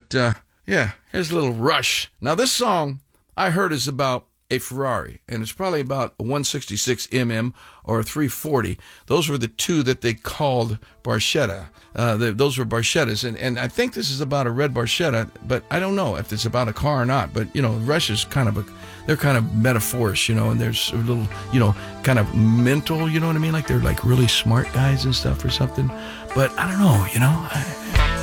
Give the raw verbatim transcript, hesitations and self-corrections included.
But, uh, yeah, here's a little Rush. Now, this song I heard is about a Ferrari, and it's probably about a one sixty-six millimeter or a three forty. Those were the two that they called Barchetta. Uh, the, those were Barchettas, and, and I think this is about a red Barchetta, but I don't know if it's about a car or not. But, you know, Rush is kind of a, they're kind of metaphors, you know, and there's a little, you know, kind of mental, you know what I mean? Like they're like really smart guys and stuff or something. But I don't know, you know, I,